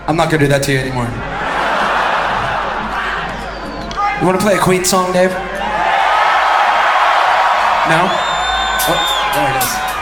I'm not gonna do that to you anymore. You wanna play a Queen song, Dave? No? Oh, there it is.